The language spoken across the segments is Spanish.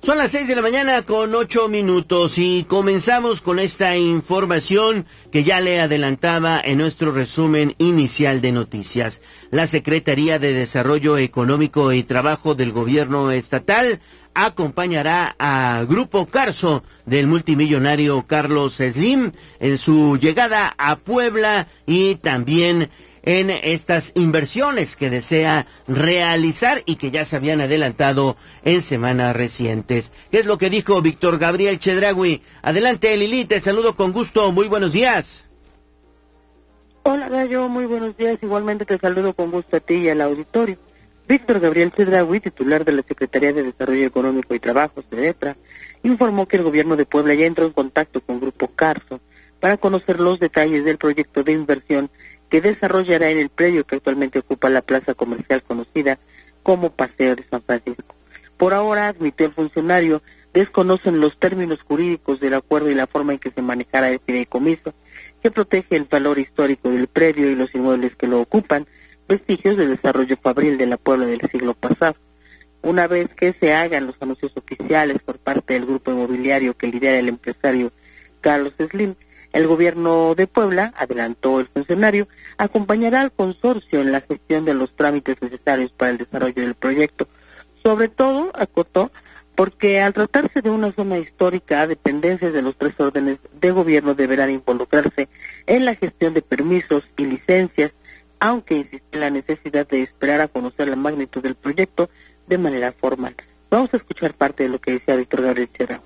Son las 6 de la mañana con 8 minutos y comenzamos con esta información que ya le adelantaba en nuestro resumen inicial de noticias. La Secretaría de Desarrollo Económico y Trabajo del Gobierno Estatal acompañará a Grupo Carso del multimillonario Carlos Slim en su llegada a Puebla y también en estas inversiones que desea realizar y que ya se habían adelantado en semanas recientes. ¿Qué es lo que dijo Víctor Gabriel Chedraui? Adelante, Lili, te saludo con gusto, muy buenos días. Hola, Gallo, muy buenos días, igualmente te saludo con gusto a ti y al auditorio. Víctor Gabriel Chedraui, titular de la Secretaría de Desarrollo Económico y Trabajo, SEDETRA, informó que el gobierno de Puebla ya entró en contacto con Grupo Carso para conocer los detalles del proyecto de inversión que desarrollará en el predio que actualmente ocupa la plaza comercial conocida como Paseo de San Francisco. Por ahora, admitió el funcionario, desconocen los términos jurídicos del acuerdo y la forma en que se manejará el fideicomiso, que protege el valor histórico del predio y los inmuebles que lo ocupan, vestigios del desarrollo fabril de la Puebla del siglo pasado. Una vez que se hagan los anuncios oficiales por parte del grupo inmobiliario que lidera el empresario Carlos Slim, el gobierno de Puebla, adelantó el funcionario, acompañará al consorcio en la gestión de los trámites necesarios para el desarrollo del proyecto. Sobre todo, acotó, porque al tratarse de una zona histórica, dependencias de los tres órdenes de gobierno deberán involucrarse en la gestión de permisos y licencias, aunque insiste en la necesidad de esperar a conocer la magnitud del proyecto de manera formal. Vamos a escuchar parte de lo que decía Víctor Gabriel Chedraui.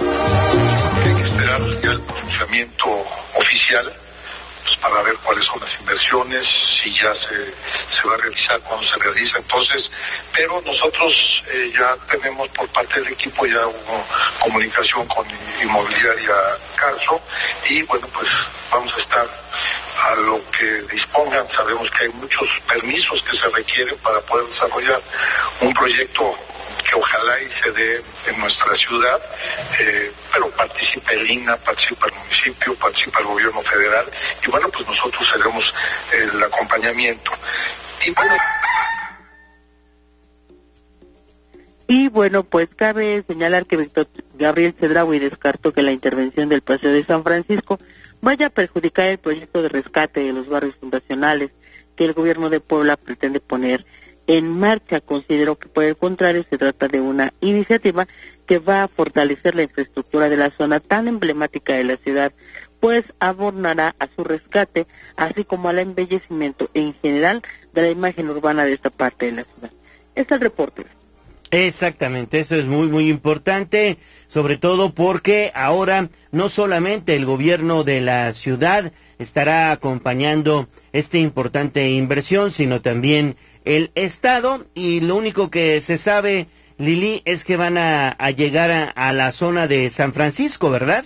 Hay que esperar ya el pronunciamiento oficial pues, para ver cuáles son las inversiones, si ya se va a realizar, cuándo se realiza. Entonces, pero nosotros ya tenemos por parte del equipo, ya hubo comunicación con Inmobiliaria Carso y bueno, pues vamos a estar a lo que dispongan. Sabemos que hay muchos permisos que se requieren para poder desarrollar un proyecto que ojalá y se dé en nuestra ciudad, pero participa el INAH, participa el municipio, participa el gobierno federal, y bueno, pues nosotros haremos el acompañamiento. Y bueno, pues cabe señalar que Víctor Gabriel Chedraui descartó que la intervención del Paseo de San Francisco vaya a perjudicar el proyecto de rescate de los barrios fundacionales que el gobierno de Puebla pretende poner en marcha. Considero que por el contrario se trata de una iniciativa que va a fortalecer la infraestructura de la zona tan emblemática de la ciudad, pues abonará a su rescate, así como al embellecimiento en general de la imagen urbana de esta parte de la ciudad. Este es el reporte. Exactamente, eso es muy, muy importante, sobre todo porque ahora no solamente el gobierno de la ciudad estará acompañando esta importante inversión, sino también el Estado, y lo único que se sabe, Lili, es que van a llegar a la zona de San Francisco, ¿verdad?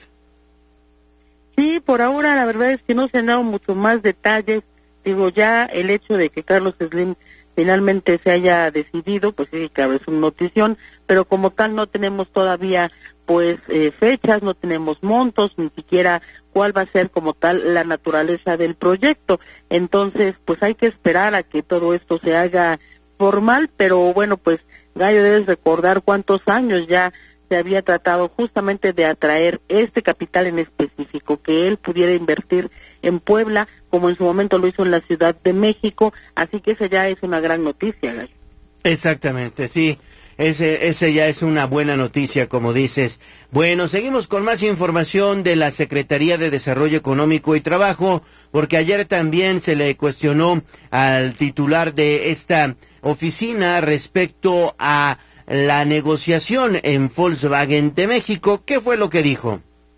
Sí, por ahora la verdad es que no se han dado mucho más detalles. Digo, ya el hecho de que Carlos Slim finalmente se haya decidido, pues sí, claro, es una notición, pero como tal no tenemos todavía pues fechas, no tenemos montos, ni siquiera cuál va a ser como tal la naturaleza del proyecto. Entonces, pues hay que esperar a que todo esto se haga formal, pero bueno, pues Gallo, debes recordar cuántos años ya se había tratado justamente de atraer este capital en específico, que él pudiera invertir en Puebla, como en su momento lo hizo en la Ciudad de México, así que esa ya es una gran noticia, Gallo. Exactamente, sí. Ese ya es una buena noticia, como dices. Bueno, seguimos con más información de la Secretaría de Desarrollo Económico y Trabajo, porque ayer también se le cuestionó al titular de esta oficina respecto a la negociación en Volkswagen de México. ¿Qué fue lo que dijo?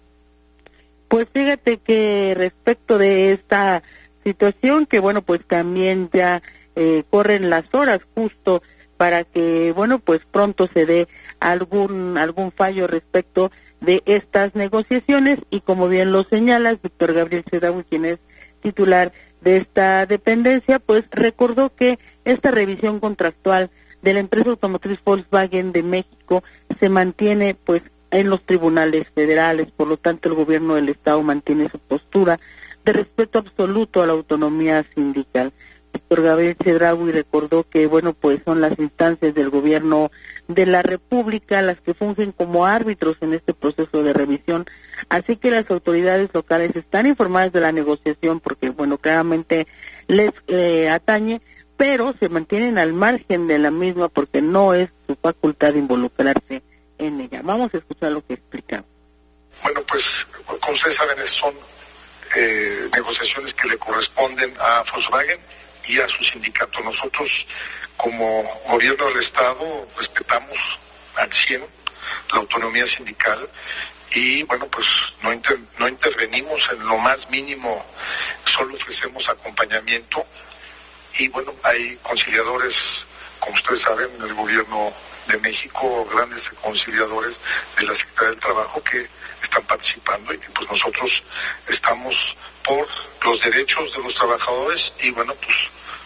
Pues fíjate que respecto de esta situación, que bueno, pues también ya corren las horas justo para que, bueno, pues pronto se dé algún fallo respecto de estas negociaciones, y como bien lo señalas, Víctor Gabriel Chedraui, quien es titular de esta dependencia, pues recordó que esta revisión contractual de la empresa automotriz Volkswagen de México se mantiene pues en los tribunales federales, por lo tanto el gobierno del estado mantiene su postura de respeto absoluto a la autonomía sindical. Víctor Gabriel Chedraui recordó que, bueno, pues son las instancias del gobierno de la República las que fungen como árbitros en este proceso de revisión, así que las autoridades locales están informadas de la negociación porque, bueno, claramente les atañe, pero se mantienen al margen de la misma porque no es su facultad involucrarse en ella. Vamos a escuchar lo que explica. Bueno, pues, como ustedes saben, son negociaciones que le corresponden a Volkswagen y a su sindicato. Nosotros, como gobierno del Estado, respetamos al 100 la autonomía sindical y, bueno, pues no intervenimos en lo más mínimo, solo ofrecemos acompañamiento y, bueno, hay conciliadores, como ustedes saben, en el gobierno de México, grandes conciliadores de la Secretaría del Trabajo que están participando y que pues nosotros estamos por los derechos de los trabajadores y bueno, pues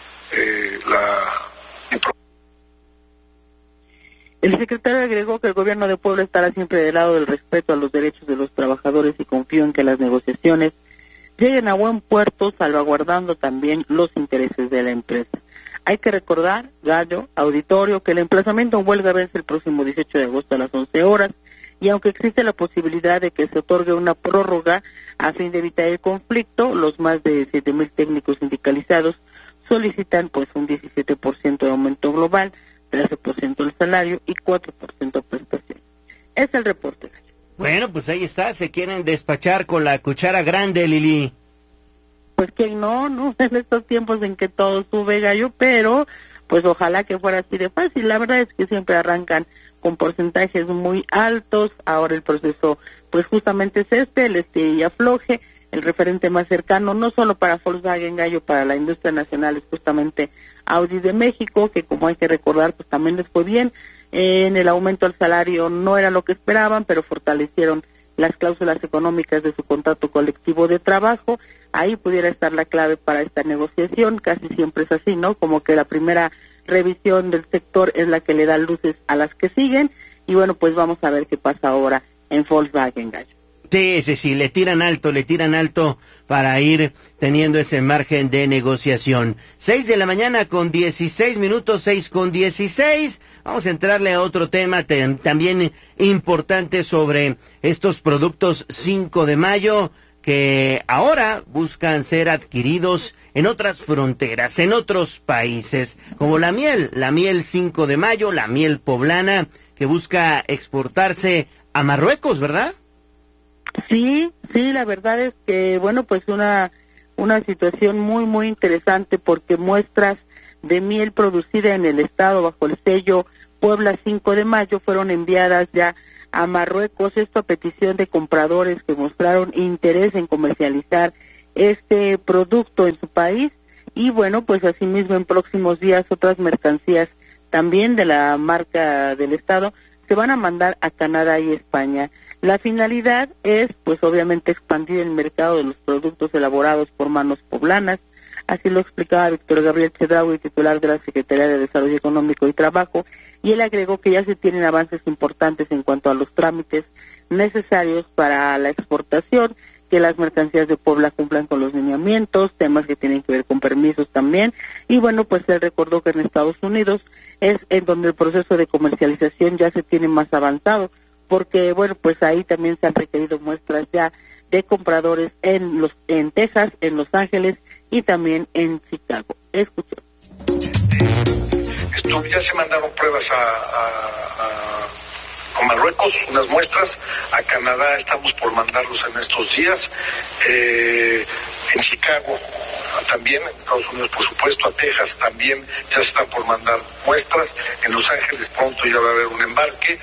El secretario agregó que el gobierno de Puebla estará siempre del lado del respeto a los derechos de los trabajadores y confío en que las negociaciones lleguen a buen puerto, salvaguardando también los intereses de la empresa. Hay que recordar, Gallo, auditorio, que el emplazamiento en huelga vence el próximo 18 de agosto a las 11 horas y aunque existe la posibilidad de que se otorgue una prórroga a fin de evitar el conflicto, los más de 7,000 técnicos sindicalizados solicitan pues un 17% de aumento global, 13% del salario y 4% de prestación. Es el reporte, Gallo. Bueno, pues ahí está, se quieren despachar con la cuchara grande, Lili. Pues que no, en estos tiempos en que todo sube, Gallo, pero pues ojalá que fuera así de fácil. La verdad es que siempre arrancan con porcentajes muy altos, ahora el proceso pues justamente es el estire y afloje, el referente más cercano, no solo para Volkswagen, Gallo, para la industria nacional es justamente Audi de México, que como hay que recordar, pues también les fue bien, en el aumento al salario no era lo que esperaban, pero fortalecieron las cláusulas económicas de su contrato colectivo de trabajo. Ahí pudiera estar la clave para esta negociación, casi siempre es así, ¿no? Como que la primera revisión del sector es la que le da luces a las que siguen, y bueno, pues vamos a ver qué pasa ahora en Volkswagen, Gallo. Sí, le tiran alto para ir teniendo ese margen de negociación. 6:16 a.m, 6:16. Vamos a entrarle a otro tema también importante sobre estos productos 5 de mayo que ahora buscan ser adquiridos en otras fronteras, en otros países, como la miel 5 de mayo, la miel poblana, que busca exportarse a Marruecos, ¿verdad? Sí, la verdad es que, bueno, pues una situación muy, muy interesante porque muestras de miel producida en el estado bajo el sello Puebla 5 de mayo fueron enviadas ya a Marruecos, esto a petición de compradores que mostraron interés en comercializar este producto en su país y bueno, pues asimismo en próximos días otras mercancías también de la marca del estado se van a mandar a Canadá y España. La finalidad es, pues obviamente, expandir el mercado de los productos elaborados por manos poblanas, así lo explicaba Víctor Gabriel Chedraui, titular de la Secretaría de Desarrollo Económico y Trabajo, y él agregó que ya se tienen avances importantes en cuanto a los trámites necesarios para la exportación, que las mercancías de Puebla cumplan con los lineamientos, temas que tienen que ver con permisos también, y bueno, pues él recordó que en Estados Unidos es en donde el proceso de comercialización ya se tiene más avanzado, porque bueno, pues ahí también se han requerido muestras ya de compradores en Texas, en Los Ángeles y también en Chicago. Escuchemos. Ya se mandaron pruebas a Marruecos, unas muestras, a Canadá estamos por mandarlos en estos días, en Chicago también, en Estados Unidos por supuesto, a Texas también ya se están por mandar muestras, en Los Ángeles pronto ya va a haber un embarque,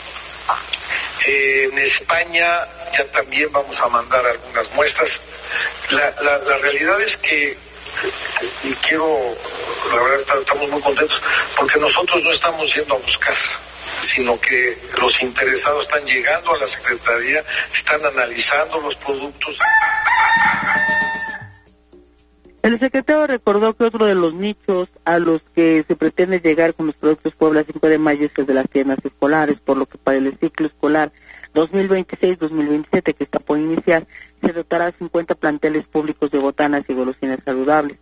en España ya también vamos a mandar algunas muestras. La realidad es que, y la verdad estamos muy contentos, porque nosotros no estamos yendo a buscar, sino que los interesados están llegando a la Secretaría, están analizando los productos. El secretario recordó que otro de los nichos a los que se pretende llegar con los productos Puebla 5 de mayo es el de las tiendas escolares, por lo que para el ciclo escolar 2026-2027 que está por iniciar, se dotará 50 planteles públicos de botanas y golosinas saludables.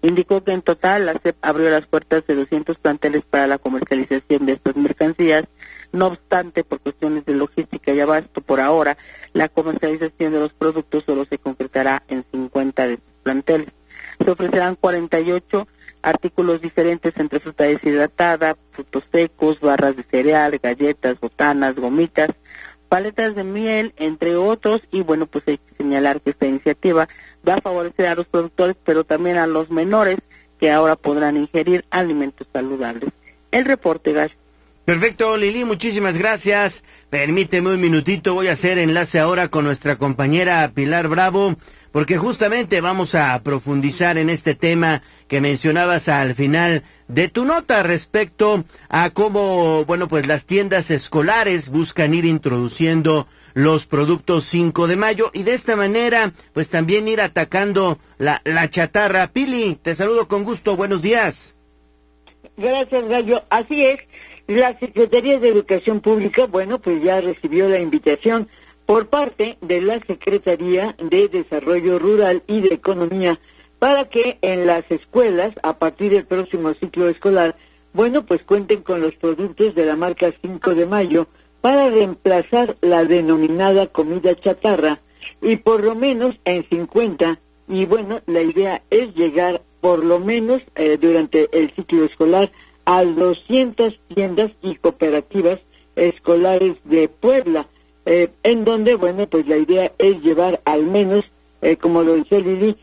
Indicó que en total la SEP abrió las puertas de 200 planteles para la comercialización de estas mercancías. No obstante, por cuestiones de logística y abasto, por ahora, la comercialización de los productos solo se concretará en 50 de estos planteles. Se ofrecerán 48 artículos diferentes entre fruta deshidratada, frutos secos, barras de cereal, galletas, botanas, gomitas, paletas de miel, entre otros, y bueno, pues hay que señalar que esta iniciativa va a favorecer a los productores, pero también a los menores, que ahora podrán ingerir alimentos saludables. El reporte, Gallo. Perfecto, Lili, muchísimas gracias. Permíteme un minutito, voy a hacer enlace ahora con nuestra compañera Pilar Bravo, porque justamente vamos a profundizar en este tema que mencionabas al final de tu nota respecto a cómo, bueno, pues las tiendas escolares buscan ir introduciendo los productos 5 de mayo y de esta manera, pues también ir atacando la chatarra. Pili, te saludo con gusto, buenos días. Gracias, Gallo. Así es, la Secretaría de Educación Pública, bueno, pues ya recibió la invitación por parte de la Secretaría de Desarrollo Rural y de Economía para que en las escuelas, a partir del próximo ciclo escolar, bueno, pues cuenten con los productos de la marca 5 de mayo para reemplazar la denominada comida chatarra y por lo menos en 50, y bueno, la idea es llegar por lo menos durante el ciclo escolar a 200 tiendas y cooperativas escolares de Puebla, en donde, bueno, pues la idea es llevar al menos, como lo dice Lili,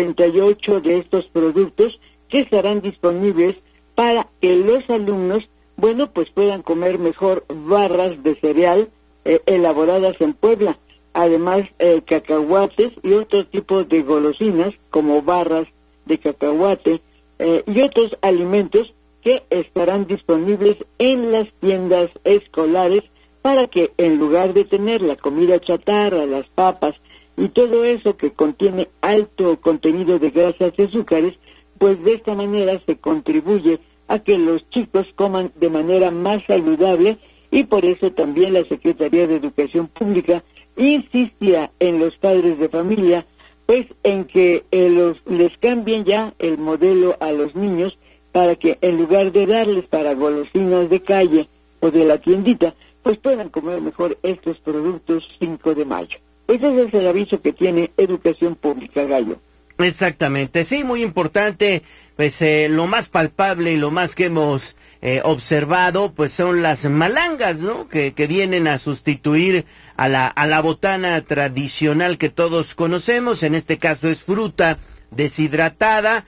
48 de estos productos que estarán disponibles para que los alumnos, bueno, pues puedan comer mejor barras de cereal elaboradas en Puebla, además cacahuates y otro tipo de golosinas como barras de cacahuate y otros alimentos que estarán disponibles en las tiendas escolares para que en lugar de tener la comida chatarra, las papas y todo eso que contiene alto contenido de grasas y azúcares, pues de esta manera se contribuye a que los chicos coman de manera más saludable y por eso también la Secretaría de Educación Pública insistía en los padres de familia, pues en que les cambien ya el modelo a los niños para que en lugar de darles para golosinas de calle o de la tiendita, pues puedan comer mejor estos productos 5 de mayo. Ese es el aviso que tiene Educación Pública, Gallo. Exactamente, sí, muy importante, pues lo más palpable y lo más que hemos observado, pues son las malangas, ¿no? Que vienen a sustituir a la botana tradicional que todos conocemos, en este caso es fruta deshidratada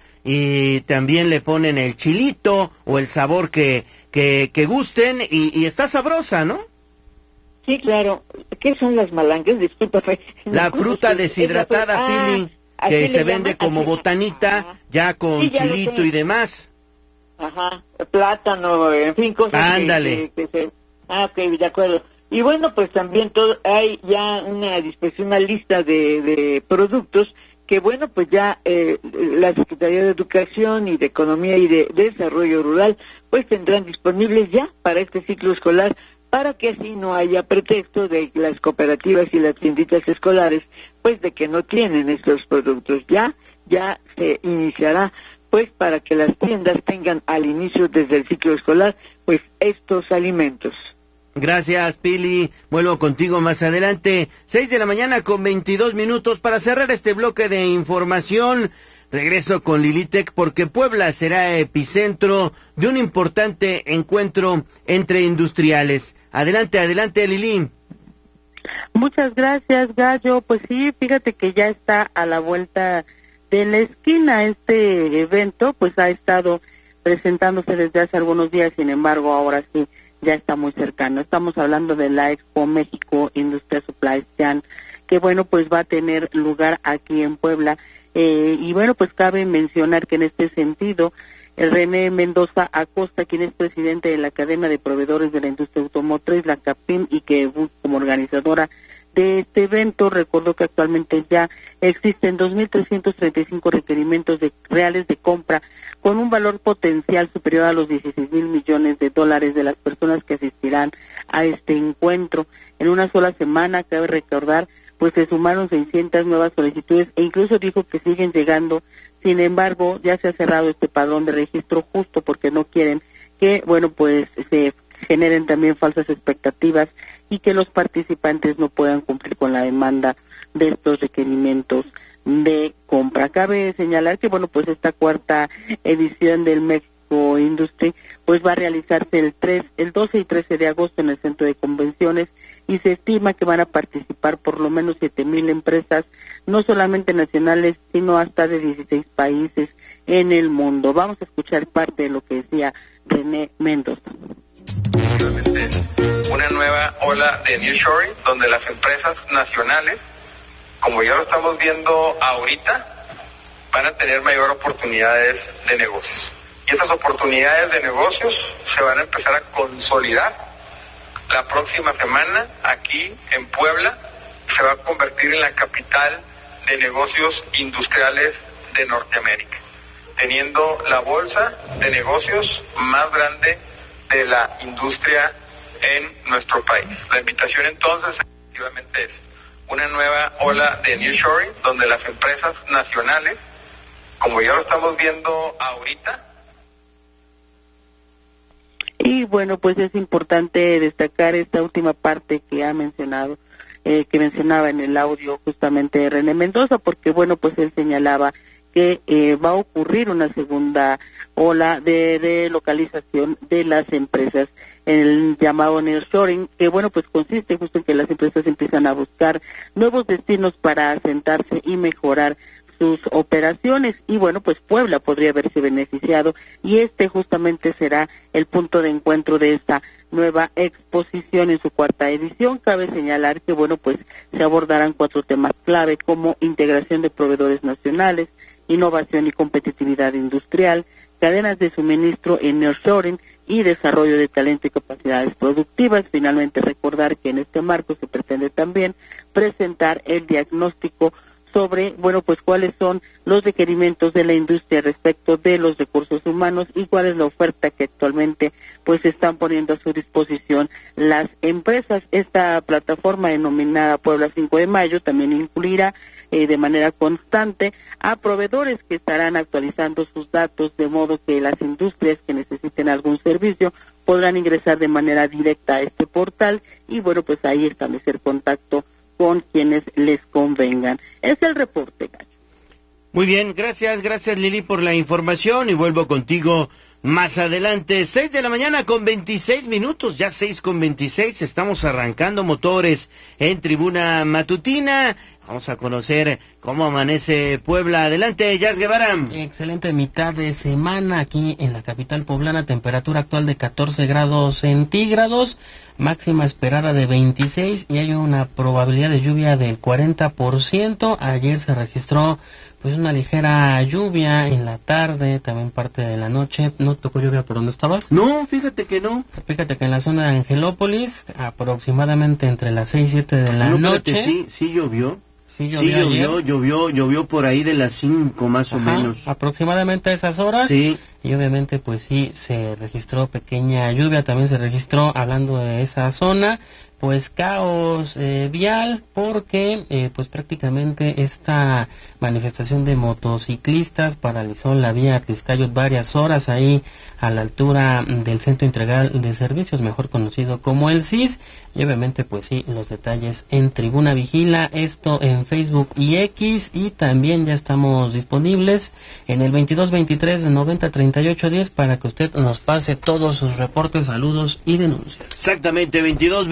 y también le ponen el chilito o el sabor que gusten y está sabrosa, ¿no? Sí, claro. ¿Qué son las malangas? Discúlpame. La fruta deshidratada, Pili, que se vende como botanita, ajá, ya con sí, ya chilito y demás. Ajá, plátano, en fin, cosas. Ándale. Ok, de acuerdo. Y bueno, pues también hay ya una lista de productos que bueno, pues ya la Secretaría de Educación y de Economía y de Desarrollo Rural pues tendrán disponibles ya para este ciclo escolar, para que así no haya pretexto de las cooperativas y las tienditas escolares, pues de que no tienen estos productos. Ya se iniciará, pues para que las tiendas tengan al inicio desde el ciclo escolar, pues estos alimentos. Gracias, Pili. Vuelvo contigo más adelante. 6:22 a.m. para cerrar este bloque de información. Regreso con Lilitec porque Puebla será epicentro de un importante encuentro entre industriales. Adelante, Lili. Muchas gracias, Gallo. Pues sí, fíjate que ya está a la vuelta de la esquina este evento, pues ha estado presentándose desde hace algunos días, sin embargo, ahora sí ya está muy cercano. Estamos hablando de la Expo México Industria Supply Chain, que bueno, pues va a tener lugar aquí en Puebla. Y bueno, pues cabe mencionar que en este sentido, René Mendoza Acosta, quien es presidente de la Academia de Proveedores de la Industria Automotriz, la CAPIM, y que como organizadora de este evento, recordó que actualmente ya existen 2.335 requerimientos reales de compra con un valor potencial superior a los 16,000 millones de dólares de las personas que asistirán a este encuentro. En una sola semana, cabe recordar, pues se sumaron 600 nuevas solicitudes e incluso dijo que siguen llegando Sin embargo, ya se ha cerrado este padrón de registro justo porque no quieren que, pues se generen también falsas expectativas y que los participantes no puedan cumplir con la demanda de estos requerimientos de compra. Cabe señalar que, pues esta cuarta edición del México Industry, pues va a realizarse el 12 y 13 de agosto en el Centro de Convenciones, y se estima que van a participar por lo menos 7,000 empresas, no solamente nacionales, sino hasta de 16 países en el mundo. Vamos a escuchar parte de lo que decía René Mendoza. Una nueva ola de nearshoring, donde las empresas nacionales, como ya lo estamos viendo ahorita, van a tener mayor oportunidades de negocios. Y esas oportunidades de negocios se van a empezar a consolidar. La próxima semana, aquí en Puebla, se va a convertir en la capital de negocios industriales de Norteamérica, teniendo la bolsa de negocios más grande de la industria en nuestro país. La invitación entonces efectivamente es una nueva ola de nearshoring, donde las empresas nacionales, como ya lo estamos viendo ahorita. Y pues es importante destacar esta última parte que ha mencionado, que mencionaba en el audio justamente René Mendoza, porque pues él señalaba que va a ocurrir una segunda ola de relocalización de las empresas, el llamado nearshoring, que pues consiste justo en que las empresas empiezan a buscar nuevos destinos para asentarse y mejorar sus operaciones, y pues Puebla podría haberse beneficiado, y este justamente será el punto de encuentro de esta nueva exposición en su cuarta edición. Cabe señalar que pues se abordarán 4 temas clave, como integración de proveedores nacionales, innovación y competitividad industrial, cadenas de suministro en nearshoring y desarrollo de talento y capacidades productivas. Finalmente, recordar que en este marco se pretende también presentar el diagnóstico sobre, cuáles son los requerimientos de la industria respecto de los recursos humanos y cuál es la oferta que actualmente están poniendo a su disposición las empresas. Esta plataforma denominada Puebla 5 de Mayo también incluirá de manera constante a proveedores que estarán actualizando sus datos, de modo que las industrias que necesiten algún servicio podrán ingresar de manera directa a este portal y ahí establecer contacto con quienes les convengan. Es el reporte, Gallo. Muy bien, gracias Lili por la información, y vuelvo contigo más adelante. 6 de la mañana con 26 minutos, ya 6:26, estamos arrancando motores en Tribuna Matutina. Vamos a conocer cómo amanece Puebla. Adelante, Jazz Guevara. Excelente mitad de semana aquí en la capital poblana. Temperatura actual de 14 grados centígrados, máxima esperada de 26 y hay una probabilidad de lluvia del 40%. Ayer se registró una ligera lluvia en la tarde, también parte de la noche. ¿No tocó lluvia por donde estabas? No, fíjate que no. Fíjate que en la zona de Angelópolis, aproximadamente entre las 6 y 7 de la noche. Fíjate, sí llovió. Sí llovió por ahí de las 5 más o menos. Aproximadamente a esas horas. Sí. Y obviamente sí se registró pequeña lluvia, también se registró, hablando de esa zona, caos vial, porque prácticamente esta manifestación de motociclistas paralizó la vía Atlixcayot varias horas ahí a la altura del Centro Integral de Servicios, mejor conocido como el CIS, y obviamente los detalles en Tribuna Vigila, esto en Facebook y X, y también ya estamos disponibles en el 2223-903810 para que usted nos pase todos sus reportes, saludos y denuncias. Exactamente,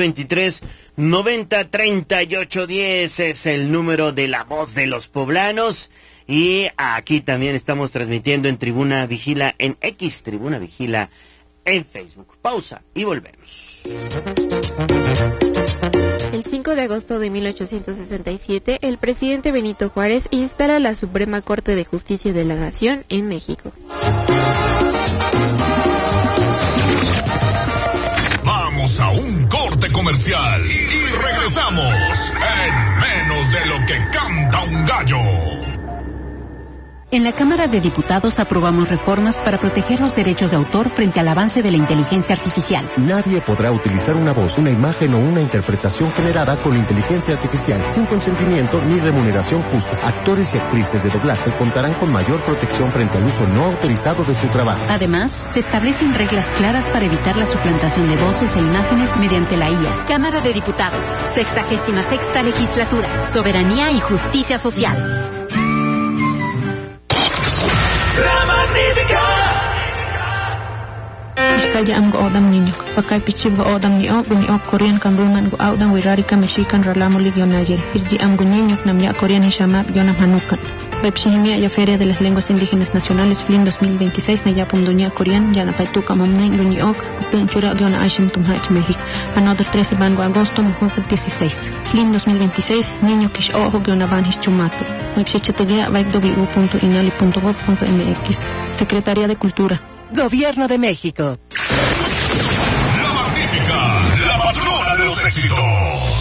2223-903810 es el número de La Voz de los Poblanos. Y aquí también estamos transmitiendo en Tribuna Vigila en X, Tribuna Vigila en Facebook. Pausa y volvemos. El 5 de agosto de 1867, el presidente Benito Juárez instala la Suprema Corte de Justicia de la Nación en México. Vamos a un corte comercial y regresamos en menos de lo que canta un gallo. En la Cámara de Diputados aprobamos reformas para proteger los derechos de autor frente al avance de la inteligencia artificial. Nadie podrá utilizar una voz, una imagen o una interpretación generada con inteligencia artificial sin consentimiento ni remuneración justa. Actores y actrices de doblaje contarán con mayor protección frente al uso no autorizado de su trabajo. Además, se establecen reglas claras para evitar la suplantación de voces e imágenes mediante la IA. Cámara de Diputados, 66ª Legislatura, Soberanía y Justicia Social. La Magnífica. Iskaya am go odam ninyo. Pakai pichib go odam ni ok Korean kambuman go audang wirarika Mexican ralamo ligyo Niger. Pirji am go ninyo nam ya Korean hishamat yonam hanukan. Repshihimia ya Feria de las Lenguas Indígenas Nacionales FLIN 2026 na yapum dunia Korean ya na paituka mamneng dunia ok penchura yona Ashim Tumhach México. Another 13 bango agosto mujok 16. FLIN 2026 niño kish ojo yona banhis chumato. Websitegia www.inali.gov.mx. Secretaría de Cultura. Gobierno de México. La Magnífica, la patrona de los éxitos.